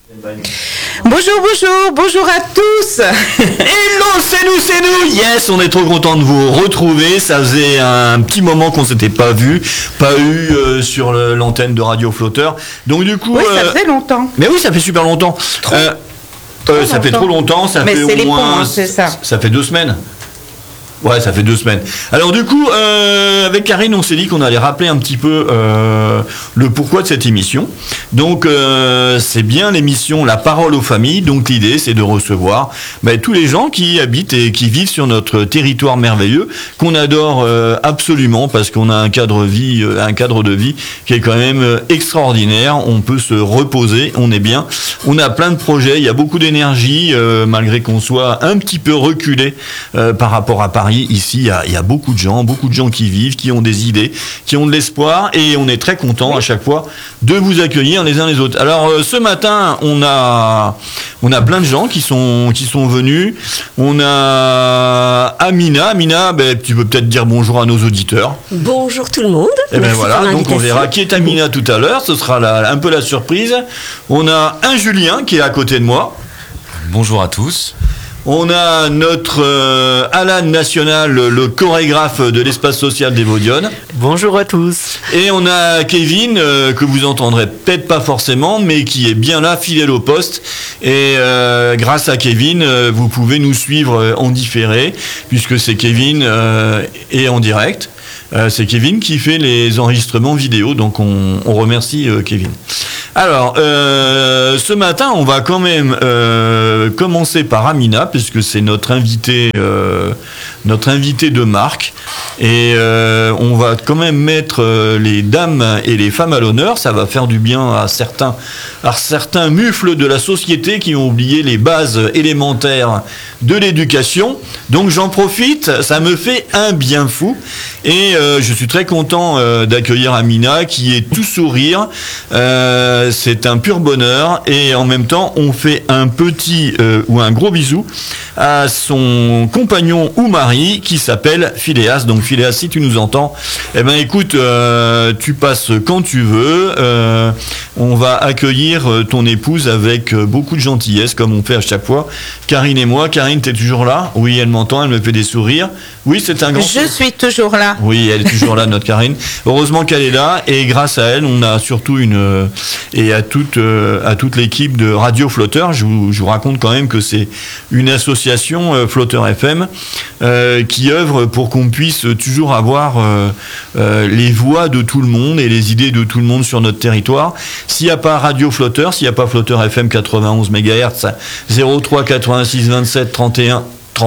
Bonjour à tous. Hello, c'est nous. Yes, on est trop content de vous retrouver. Ça faisait un petit moment qu'on s'était pas eu sur l'antenne de Radio Flotteur. Donc du coup, oui, ça fait longtemps. Mais oui, ça fait super longtemps. Ça fait trop longtemps. Ça mais fait c'est au moins. Ponts, c'est ça. Ça fait 2 semaines. Ouais, ça fait 2 semaines. Alors du coup, avec Karine, on s'est dit qu'on allait rappeler un petit peu le pourquoi de cette émission. Donc, c'est bien l'émission La Parole aux familles. Donc, l'idée, c'est de recevoir tous les gens qui habitent et qui vivent sur notre territoire merveilleux, qu'on adore absolument, parce qu'on a un cadre de vie qui est quand même extraordinaire. On peut se reposer, on est bien. On a plein de projets, il y a beaucoup d'énergie, malgré qu'on soit un petit peu reculé par rapport à Paris. Ici, il y a beaucoup de gens qui vivent, qui ont des idées, qui ont de l'espoir, et on est très content à chaque fois de vous accueillir les uns les autres. Alors ce matin, on a plein de gens qui sont venus. On a Amina. Amina, tu peux peut-être dire bonjour à nos auditeurs. Bonjour tout le monde. Et bien voilà, donc on verra qui est Amina tout à l'heure. Ce sera un peu la surprise. On a un Julien qui est à côté de moi. Bonjour à tous. On a notre Alan National, le chorégraphe de l'espace social des Vaudionnes. Bonjour à tous. Et on a Kevin, que vous entendrez peut-être pas forcément, mais qui est bien là, fidèle au poste. Et grâce à Kevin, vous pouvez nous suivre en différé, puisque c'est Kevin et en direct. C'est Kevin qui fait les enregistrements vidéo, donc on remercie Kevin. Alors, ce matin, on va quand même commencer par Amina, puisque c'est notre invité de marque. Et on va quand même mettre les dames et les femmes à l'honneur. Ça va faire du bien à certains mufles de la société qui ont oublié les bases élémentaires de l'éducation. Donc j'en profite, ça me fait un bien fou. Et je suis très content d'accueillir Amina, qui est tout sourire. C'est un pur bonheur. Et en même temps, on fait un petit ou un gros bisou à son compagnon ou mari qui s'appelle Phileas. Donc Phileas, si tu nous entends, écoute, tu passes quand tu veux. On va accueillir ton épouse avec beaucoup de gentillesse, comme on fait à chaque fois. Karine et moi. Karine, t'es toujours là? Oui, elle m'entend, elle me fait des sourires. Oui, c'est un grand... Je suis toujours là. Oui, elle est toujours là, notre Karine. Heureusement qu'elle est là, et grâce à elle, on a surtout et à toute l'équipe de Radio Flotteur. Je vous raconte quand même que c'est une association Flotteur FM qui œuvre pour qu'on puisse toujours avoir les voix de tout le monde et les idées de tout le monde sur notre territoire. S'il n'y a pas Radio Flotteur, s'il n'y a pas Flotteur FM 91 MHz 03 86 27 31,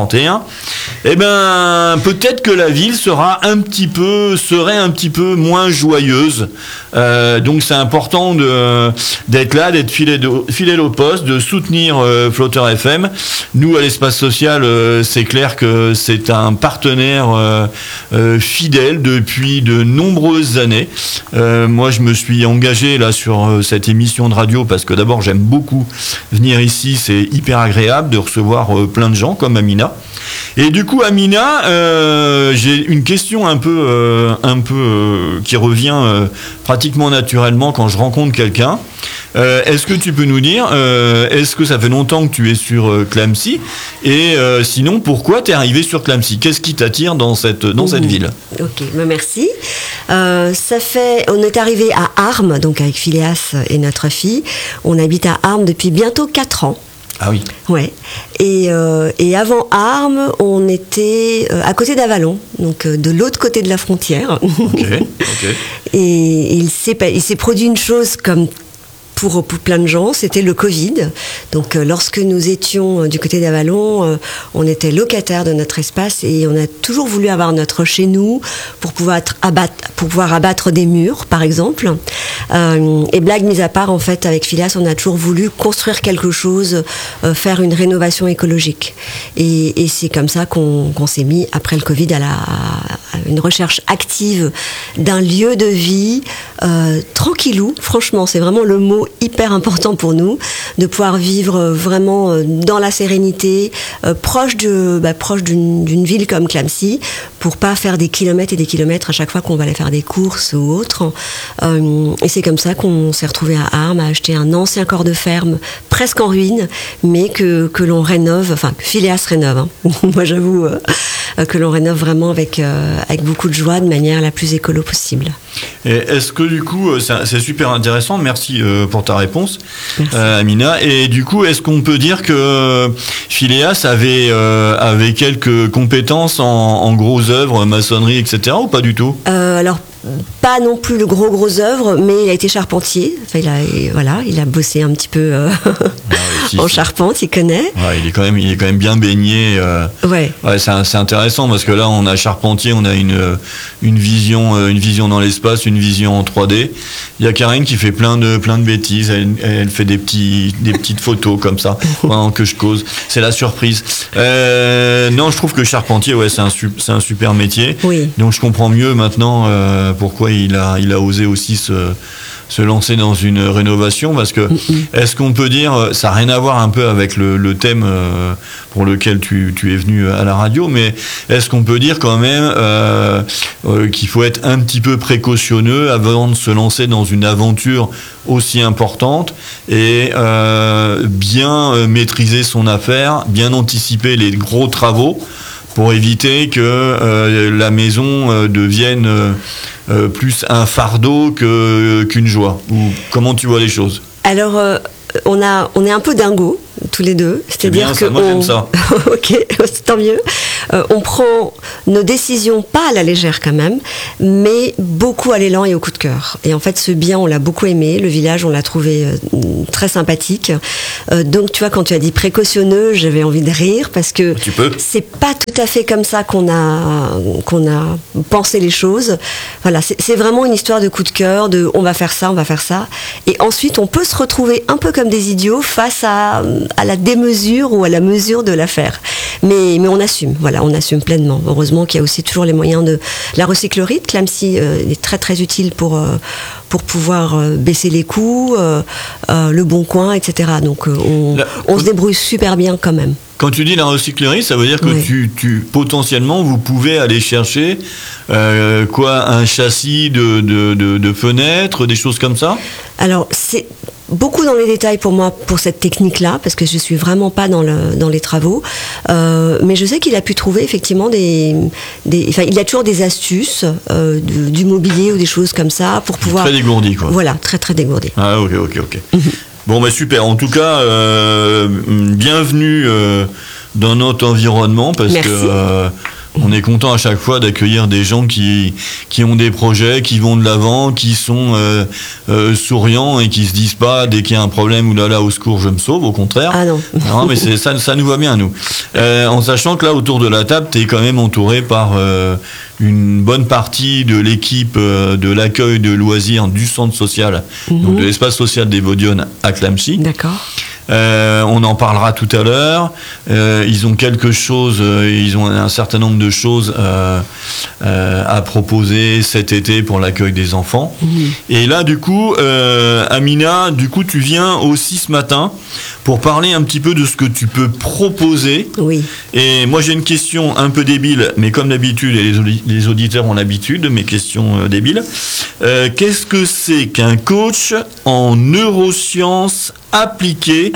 peut-être que la ville serait un petit peu moins joyeuse. Donc c'est important d'être là, d'être fidèle au poste, de soutenir Flotteur FM. Nous, à l'espace social, c'est clair que c'est un partenaire fidèle depuis de nombreuses années. Moi, je me suis engagé là sur cette émission de radio parce que d'abord, j'aime beaucoup venir ici. C'est hyper agréable de recevoir plein de gens comme Amina. Et du coup, Amina, j'ai une question un peu qui revient pratiquement naturellement quand je rencontre quelqu'un. Est-ce que tu peux nous dire, est-ce que ça fait longtemps que tu es sur Clamecy? Et sinon, pourquoi tu es arrivé sur Clamecy? Qu'est-ce qui t'attire dans cette ville? Ok, merci. On est arrivé à Armes, donc avec Phileas et notre fille. On habite à Armes depuis bientôt 4 ans. Ah oui. Ouais. Et avant Armes, on était à côté d'Avallon, donc de l'autre côté de la frontière. Ok. Et il s'est produit une chose comme pour plein de gens, c'était le Covid. Donc lorsque nous étions du côté d'Avallon, on était locataire de notre espace et on a toujours voulu avoir notre chez nous pour pouvoir abattre des murs, par exemple. Et blague mise à part, en fait, avec Phileas, on a toujours voulu construire quelque chose, faire une rénovation écologique. Et c'est comme ça qu'on s'est mis, après le Covid, à une recherche active d'un lieu de vie tranquillou. Franchement, c'est vraiment le mot hyper important pour nous. de pouvoir vivre vraiment dans la sérénité, proche d'une ville comme Clamecy, pour pas faire des kilomètres et des kilomètres à chaque fois qu'on va aller faire des courses ou autre. Et c'est comme ça qu'on s'est retrouvé à Armes, à acheter un ancien corps de ferme presque en ruine, mais que l'on rénove, enfin que Phileas rénove. Hein. Moi j'avoue que l'on rénove vraiment avec beaucoup de joie, de manière la plus écolo possible. Et est-ce que du coup, c'est super intéressant, merci pour ta réponse, Amina. Et du coup, est-ce qu'on peut dire que Phileas avait quelques compétences en grosses œuvres, maçonnerie, etc. ou pas du tout? Alors, pas non plus le gros œuvre, mais il a été charpentier. Enfin, il a bossé un petit peu en charpente, il connaît. Ouais, il est quand même bien baigné. Ouais, c'est intéressant parce que là, on a charpentier, on a une vision dans l'espace, une vision en 3D. Il y a Karine qui fait plein de bêtises. Elle fait des petites photos comme ça pendant que je cause. C'est la surprise. Non, je trouve que charpentier, c'est un super métier. Oui. Donc je comprends mieux maintenant pourquoi il a osé aussi se lancer dans une rénovation, parce que est-ce qu'on peut dire, ça n'a rien à voir un peu avec le thème pour lequel tu es venu à la radio, mais est-ce qu'on peut dire quand même qu'il faut être un petit peu précautionneux avant de se lancer dans une aventure aussi importante et bien maîtriser son affaire, bien anticiper les gros travaux pour éviter que la maison devienne plus un fardeau qu'une joie? Ou comment tu vois les choses? Alors, on est un peu dingos, tous les deux. C'est-à-dire que moi j'aime ça. Ok, tant mieux. On prend nos décisions pas à la légère quand même, mais beaucoup à l'élan et au coup de cœur. Et en fait, ce bien, on l'a beaucoup aimé. Le village, on l'a trouvé très sympathique. Donc, tu vois, quand tu as dit précautionneux, j'avais envie de rire parce que c'est pas tout à fait comme ça qu'on a pensé les choses. Voilà, c'est vraiment une histoire de coup de cœur, de on va faire ça. Et ensuite, on peut se retrouver un peu comme des idiots face à la démesure ou à la mesure de l'affaire. Mais on assume, voilà, on assume pleinement. Heureusement qu'il y a aussi toujours les moyens de la recyclerie de Clamecy est très très utile pour pouvoir baisser les coûts, le bon coin, etc. Donc on se débrouille super bien quand même. Quand tu dis la recyclerie, ça veut dire que tu potentiellement vous pouvez aller chercher un châssis de fenêtre, des choses comme ça? Alors c'est beaucoup dans les détails pour moi pour cette technique-là, parce que je suis vraiment pas dans les travaux. Mais je sais qu'il a pu trouver effectivement il a toujours des astuces du mobilier ou des choses comme ça pour pouvoir. Très dégourdi, quoi. Voilà, très très dégourdi. Ah ok. Bon, super. En tout cas, bienvenue dans notre environnement, parce Merci. que on est content à chaque fois d'accueillir des gens qui ont des projets, qui vont de l'avant, qui sont souriants et qui se disent pas dès qu'il y a un problème, oulala, au secours, je me sauve. Au contraire. Ah non. Non, mais ça nous va bien, nous. En sachant que là, autour de la table, tu es quand même entouré par une bonne partie de l'équipe de l'accueil de loisirs du centre social, donc de l'espace social des Vaudionnes à Clamecy. D'accord. On en parlera tout à l'heure. Ils ont ils ont un certain nombre de choses à proposer cet été pour l'accueil des enfants. Et là, du coup, Amina, tu viens aussi ce matin pour parler un petit peu de ce que tu peux proposer. Oui. Et moi, j'ai une question un peu débile, mais comme d'habitude, et les auditeurs ont l'habitude de mes questions débiles. Qu'est-ce que c'est qu'un coach en neurosciences appliquées?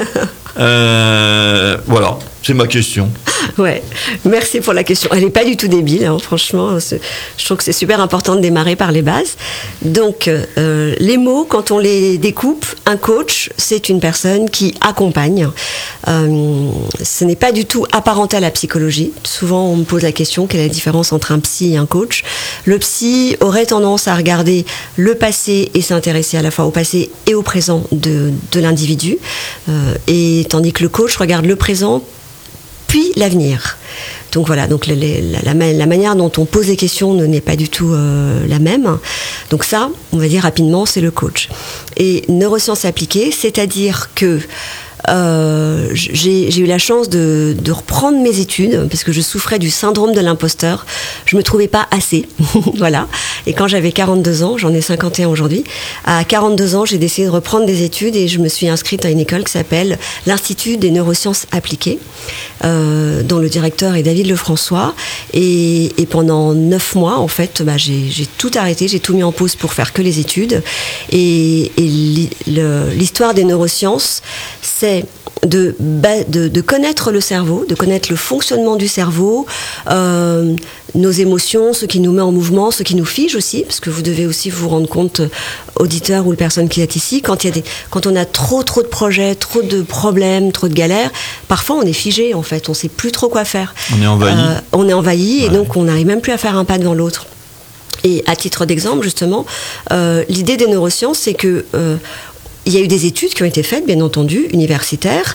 Voilà, c'est ma question. Ouais, merci pour la question. Elle n'est pas du tout débile, hein, franchement. Je trouve que c'est super important de démarrer par les bases. Donc, les mots, quand on les découpe, un coach, c'est une personne qui accompagne. Ce n'est pas du tout apparenté à la psychologie. Souvent, on me pose la question, quelle est la différence entre un psy et un coach? Le psy aurait tendance à regarder le passé et s'intéresser à la fois au passé et au présent de l'individu. Et tandis que le coach regarde le présent puis l'avenir. Donc voilà, donc la manière dont on pose les questions n'est pas du tout la même. Donc ça, on va dire rapidement, c'est le coach. Et neurosciences appliquées, c'est-à-dire que j'ai eu la chance de reprendre mes études parce que je souffrais du syndrome de l'imposteur. Je me trouvais pas assez, voilà. Et quand j'avais 42 ans, j'en ai 51 aujourd'hui, à 42 ans, j'ai décidé de reprendre des études et je me suis inscrite à une école qui s'appelle l'Institut des neurosciences appliquées, dont le directeur est David Lefrançois. Et pendant 9 mois, en fait, j'ai tout arrêté, j'ai tout mis en pause pour faire que les études. Et l'histoire des neurosciences, c'est de connaître le cerveau, de connaître le fonctionnement du cerveau, nos émotions, ce qui nous met en mouvement, ce qui nous fige aussi, parce que vous devez aussi vous rendre compte, auditeur ou personne qui est ici, quand on a trop de projets, trop de problèmes, trop de galères, parfois on est figé en fait, on sait plus trop quoi faire. On est envahi. Et donc on n'arrive même plus à faire un pas devant l'autre. Et à titre d'exemple, justement, l'idée des neurosciences, c'est que il y a eu des études qui ont été faites, bien entendu, universitaires,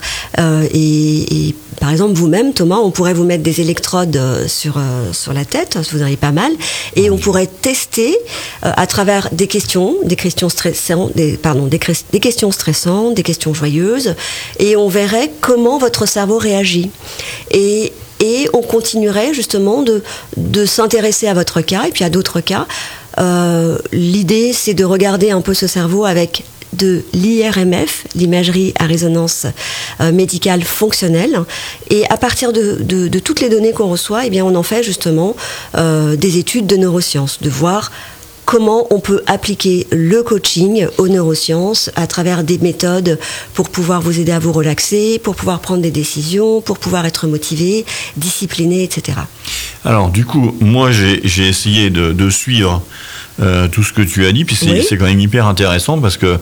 et par exemple, vous-même, Thomas, on pourrait vous mettre des électrodes sur la tête, vous auriez pas mal, et on pourrait tester à travers des questions stressantes, des questions stressantes, des questions joyeuses, et on verrait comment votre cerveau réagit. Et on continuerait justement de s'intéresser à votre cas et puis à d'autres cas. L'idée, c'est de regarder un peu ce cerveau avec de l'IRMF, l'imagerie à résonance médicale fonctionnelle, et à partir de toutes les données qu'on reçoit, eh bien on en fait justement des études de neurosciences, de voir comment on peut appliquer le coaching aux neurosciences à travers des méthodes pour pouvoir vous aider à vous relaxer, pour pouvoir prendre des décisions, pour pouvoir être motivé, discipliné, etc. Alors du coup, moi j'ai essayé de suivre tout ce que tu as dit, puis c'est quand même hyper intéressant parce que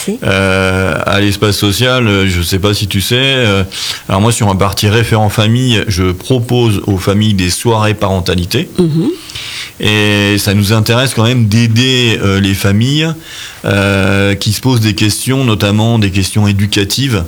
à l'espace social, je sais pas si tu sais, alors moi sur ma partie référent famille, je propose aux familles des soirées parentalité, et ça nous intéresse quand même d'aider les familles qui se posent des questions, notamment des questions éducatives,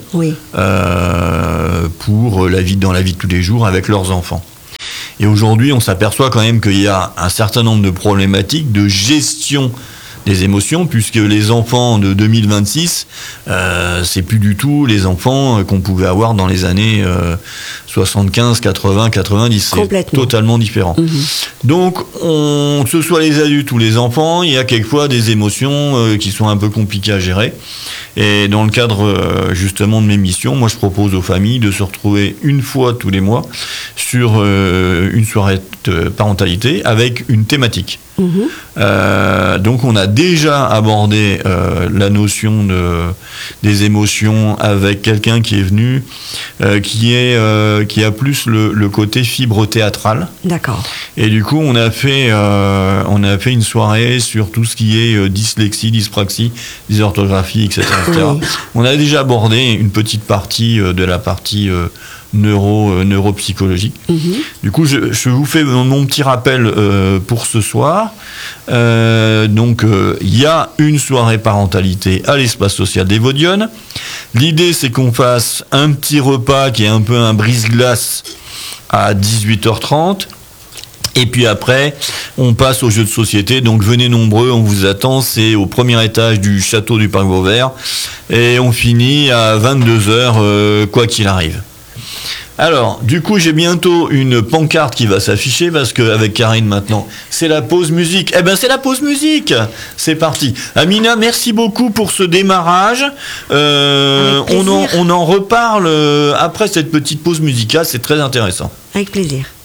pour dans la vie de tous les jours avec leurs enfants. Et aujourd'hui, on s'aperçoit quand même qu'il y a un certain nombre de problématiques de gestion des émotions, puisque les enfants de 2026, c'est plus du tout les enfants qu'on pouvait avoir dans les années 75, 80, 90. C'est totalement différent. Donc, que ce soit les adultes ou les enfants, il y a quelquefois des émotions qui sont un peu compliquées à gérer. Et dans le cadre justement de mes missions, moi je propose aux familles de se retrouver une fois tous les mois sur une soirée de parentalité avec une thématique. Donc on a déjà abordé la notion des émotions avec quelqu'un qui est venu, qui a plus le côté fibre théâtrale. D'accord. Et du coup on a fait une soirée sur tout ce qui est dyslexie, dyspraxie, dysorthographie, etc. On a déjà abordé une petite partie de la partie neuropsychologique. Du coup, je vous fais mon petit rappel pour ce soir. Donc, il y a une soirée parentalité à l'espace social des Vaudionnes. L'idée, c'est qu'on fasse un petit repas qui est un peu un brise-glace à 18h30. Et puis après, on passe aux jeux de société. Donc venez nombreux, on vous attend. C'est au premier étage du château du Parc Vauvert. Et on finit à 22h, quoi qu'il arrive. Alors, du coup, j'ai bientôt une pancarte qui va s'afficher parce qu'avec Karine maintenant, c'est la pause musique. Eh ben, c'est la pause musique. C'est parti. Amina, merci beaucoup pour ce démarrage. On en reparle après cette petite pause musicale. C'est très intéressant. Avec plaisir.